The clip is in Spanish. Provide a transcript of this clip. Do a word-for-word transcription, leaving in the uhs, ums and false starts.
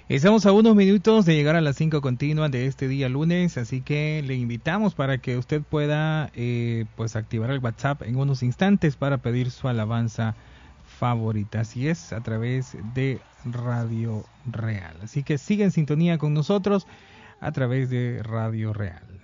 Estamos a unos minutos de llegar a las cinco continuas de este día lunes, así que le invitamos para que usted pueda eh, pues activar el WhatsApp en unos instantes para pedir su alabanza favorita. Así es, a través de Radio Real. Así que siga en sintonía con nosotros a través de Radio Real.